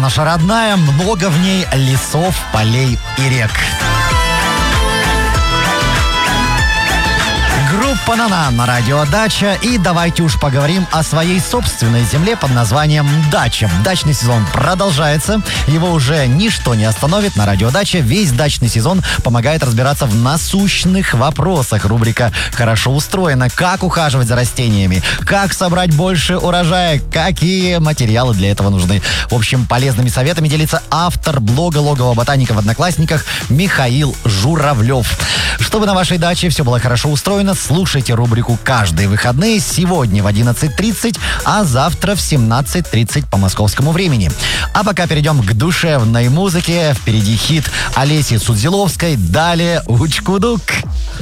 Наша родная, много в ней лесов, полей и рек. Группа «Нана» на радио «Дача». И давайте уж поговорим о своей собственной земле под названием «Дача». Дачный сезон продолжается. Его уже ничто не остановит. На радио «Дача» весь дачный сезон помогает разбираться в насущных вопросах. Рубрика «Хорошо устроена». Как ухаживать за растениями, как собрать больше урожая, какие материалы для этого нужны. В общем, полезными советами делится автор блога «Логово ботаника» в Одноклассниках Михаил Журавлев. Чтобы на вашей даче все было хорошо устроено, слушайте рубрику каждые выходные сегодня в 11:30, а завтра в 17:30 по московскому времени. А пока перейдем к душевной музыке. Впереди хит Олеси Судзиловской. Далее Учкудук.